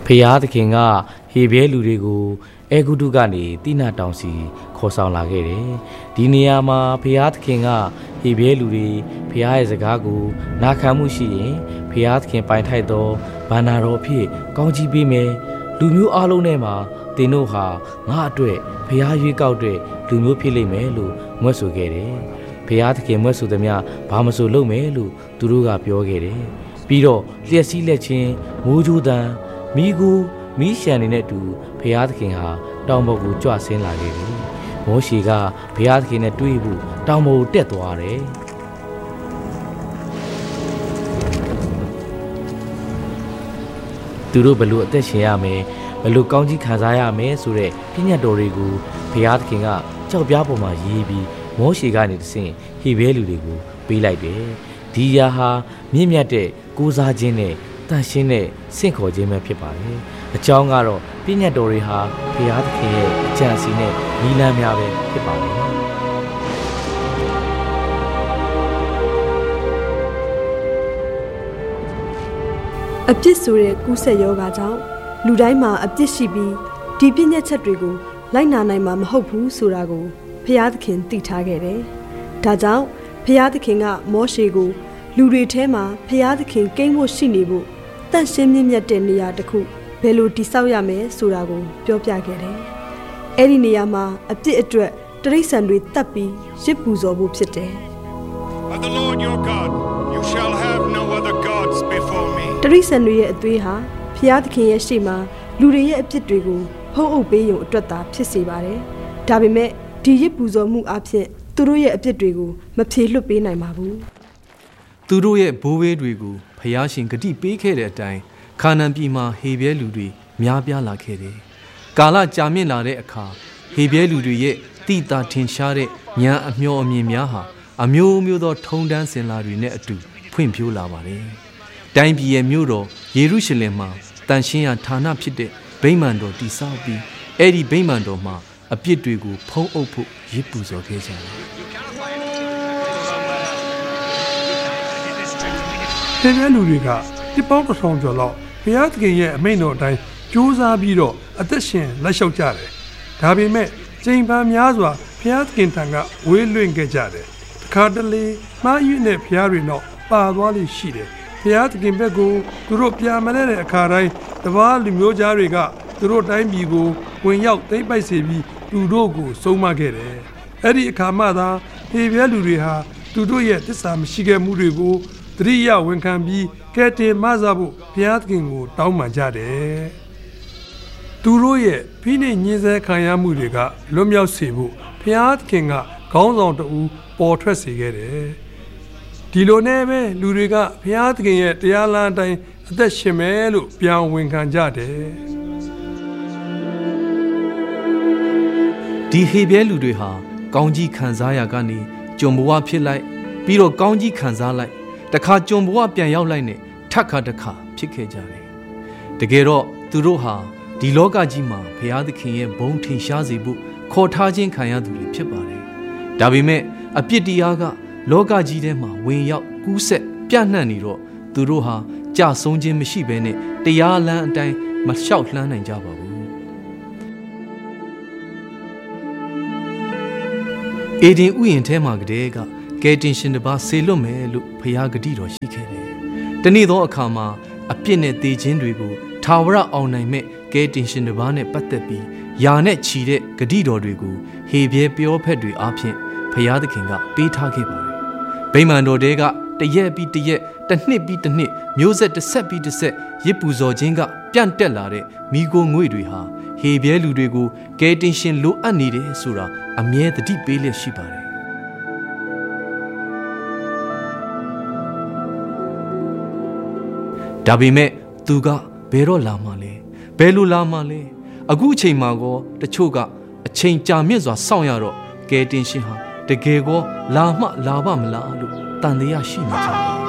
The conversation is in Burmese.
ရားသခင်ကဟေဘဲလူတွေကိုအဲဂုတုကနေတိနာတောင်စီခေါ်ဆောင်လာခဲ့တယ်။ဒီနေရာမှာဖရားသခင်ကဟေဘဲလူတွေဖရားရဲ့စကားကိုနာခံမှုရှိရင်ဖရားသခင်ပိုင်ထိုက်သောဘာနာတော်အဖြစ်ကောင်းချီးပေးမယ်။လူမျိုးအလုံးထဲမှာသင်တို့ဟာငါအတွက်ဖရားရွေးကောက်တဲ့လူမျိုးဖြစ်လိမ့်မယ်လို့မွတ်ဆိုခဲ့တယ်။ဖရားသခင်မွတ်ဆိုသည်များဘာမဆိုလုပ်မယ်လို့သူတို့ကပြောခဲ့တယ်။ပြီးတော့လျက်စီးလက်ချင်းမိုးကြိုးတန်မိကူမီးရှံနေတဲ့အတူဖရားသခင်ဟာတောင်ပေါ်ကိုကြွဆင်းလာခဲ့တယ်။မောရှေကဖရားသခင်နဲ့တွေ့ဖို့တောင်ပေါ်ကိုတက်သွားတယ်။သူတို့ဘလို့အသက်ရှင်ရမယ်ဘလို့ကောင်းကြီးခံစားရမယ်ဆိုတဲ့ပညတ်တော်တွေကိုဖရားသခင်ကကြောက်ပြားပေါ်မှာရေးပြီးမောရှေကနေတဆင့်ဟေဘဲလူတွေကိုပေးလိုက်တယ်။ဒီရာဟာမြင့်မြတ်တဲ့ကိုးစားခြင်းနဲ့တန်ရှင်းတဲ့စင့်ခေါ်ခြင်းပဲဖြစ်ပါတယ်။အကြောင်းကတော့ပညတ်တော်တွေဟာဘုရားသခင်ရဲ့အကြံစီနဲ့နီလန်းများပဲဖြစ်ပါတယ်။အပြစ်ဆိုတဲ့ကူးဆက်ယောဂါကြောင့်လူတိုင်းမှာအပြစ်ရှိပြီးဒီပညတ်ချက်တွေကိုလိုက်နာနိုင်မှာမဟုတ်ဘူးဆိုတာကိုဘုရားသခင်သိထားခဲ့တယ်။ဒါကြောင့်ဘုရားသခင်ကမောရှေကိုလူတွေထဲမှာဘုရားသခင်ကိန်းဖို့ရှိနေဖို့တန့်ရှင်းမြင့်မြတ်တဲ့နေရာတစ်ခုဘယ်လိုတည်ဆောက်ရမယ်ဆိုတာကိုပြောပြခဲ့တယ်။အဲ့ဒီနေရာမှာအပြစ်အတွက်တရိษံတွေတတ်ပြီးရစ်ပူဇော်ဖို့ဖြစ်တယ်။ But the Lord your God, you shall have no other gods before me. တရိษံတွေရဲ့အသွေးဟာဘုရားသခင်ရဲ့ရှေ့မှာလူတွေရဲ့အပြစ်တွေကိုဖုံးအုပ်ပေးရုံအတွက်သာဖြစ်စေပါတယ်။ဒါပေမဲ့ဒီရစ်ပူဇော်မှုအဖြစ်သူတို့ရဲ့အပြစ်တွေကိုမဖြေလွတ်ပေးနိုင်ပါဘူး။သူတို့ရဲ့ဘိုးဘေးတွေကိုဖျားရှင်ဂတိပေးခဲ့တဲ့အတိုင်းခါနန်ပြည်မှာဟေဘဲလူတွေများပြားလာခဲ့တယ်။ကာလကြာမြင့်လာတဲ့အခါဟေဘဲလူတွေရဲ့တိတာထင်ရှားတဲ့ဉာဏ်အမျှော်အမြင်များဟာအမျိုးမျိုးသောထုံတန်းစင်လာတွေနဲ့အတူဖွံ့ဖြိုးလာပါတယ်။တိုင်းပြည်ရဲ့မြို့တော်ယေရုရှလင်မှာတန်ရှင်းရာဌာနဖြစ်တဲ့ဗိမာန်တော်တည်ဆောက်ပြီးအဲ့ဒီဗိမာန်တော်မှာအပြစ်တွေကိုဖုံးအုပ်ဖို့ရစ်ပူဇော်ခဲ့ကြတယ်။ဒီလိုလူတွေကဒီပေါင်းတစ်ထောင်ကျော်လောက်ဘုရားသခင်ရဲ့အမိန့်တော်အတိုင်းကြိုးစားပြီးတော့အသက်ရှင်လက်လျှောက်ကြတယ်။ဒါပေမဲ့ချိန်ပန်များစွာဘုရားသခင်ထံကဝေးလွင့်ခဲ့ကြတယ်။တစ်ခါတလေမှားယွင်းတဲ့ဘုရားတွေတော့ပါသွားလိမ့်ရှိတယ်။ဘုရားသခင်ဘက်ကိုသူတို့ပြန်မလဲတဲ့အခါတိုင်းတပါးလူမျိုးသားတွေကသူတို့တိုင်းပြည်ကိုဝင်ရောက်သိမ်းပိုက်စေပြီးသူတို့ကိုဆုံးမခဲ့တယ်။အဲ့ဒီအခါမှသာဟေဘဲလူတွေဟာသူတို့ရဲ့တစ္ဆာမရှိခဲ့မှုတွေကိုတရိယာဝန်ခံပြီးကဲတင်မဆဖို့ဘုရားသခင်ကိုတောင်းပန်ကြတယ်။သူတို့ရဲ့ဖိနှိပ်ညှင်းဆဲခံရမှုတွေကလွတ်မြောက်စေဖို့ဘုရားသခင်ကခေါင်းဆောင်တဦးပေါ်ထွက်စေခဲ့တယ်။ဒီလိုနဲ့ပဲလူတွေကဘုရားသခင်ရဲ့တရားလမ်းအတိုင်းအသက်ရှင်မယ်လို့ပြန်ဝန်ခံကြတယ်။ဒီဟေဘဲလူတွေဟာကောင်းကြီးခံစားရကနေကျွန်ဘဝဖြစ်လိုက်ပြီးတော့ကောင်းကြီးခံစားလိုက်တခါကျွန်ဘဝပြန်ရောက်လိုက်နဲ့ထပ်ခါတခါဖြစ်ခဲ့ကြတယ်တကယ်တော့သူတို့ဟာဒီလောကကြီးမှာဘုရားသခင်ရဲ့ဘုန်းထင်ရှားစေဖို့ခေါ်ထားခြင်းခံရသူတွေဖြစ်ပါတယ်ဒါပေမဲ့အပြစ်တရားကလောကကြီးထဲမှာဝင်ရောက်ကူးဆက်ပြန့်နှံ့နေတော့သူတို့ဟာကြဆုံးခြင်းမရှိဘဲနဲ့တရားလမ်းအတိုင်းမလျှောက်လှမ်းနိုင်ကြပါဘူးအေဒင်ဥယျာဉ်ထဲမှာကတည်းကကယ်တင်ရှင်တစ်ပါးဆေလွတ်မယ်လို့ဘုရားဂတိတော်ရှိခဲ့တယ်။တနေ့သောအခါမှာအပြစ်နဲ့သေခြင်းတွေကိုထာဝရအောင်နိုင်မဲ့ကယ်တင်ရှင်တစ်ပါးနဲ့ပတ်သက်ပြီးယာနဲ့ချီတဲ့ဂတိတော်တွေကိုဟေဘဲပြောဖက်တွေအားဖြင့်ဘုရားသခင်ကပေးထားခဲ့ပါတယ်။ဗိမာန်တော်တဲကတရက်ပြီးတရက်တစ်နှစ်ပြီးတစ်နှစ်မျိုးဆက်တစ်ဆက်ပြီးတစ်ဆက်ရစ်ပူဇော်ခြင်းကပြန့်တက်လာတဲ့မိโกငွေတွေဟာဟေဘဲလူတွေကိုကယ်တင်ရှင်လိုအပ်နေတယ်ဆိုတာအမြဲတတိပေးလျက်ရှိပါတယ်ဒါပေမဲ့သူကဘယ်တော့လာမှလဲဘယ်လိုလာမှလဲအခုအချိန်မှာကောတချို့ကအချိန်ကြာမြင့်စွာစောင့်ရတော့ကယ်တင်ရှင်ဟာတကယ်ကောလာမှလာပါမလားလို့တန်တရားရှိနေကြတယ်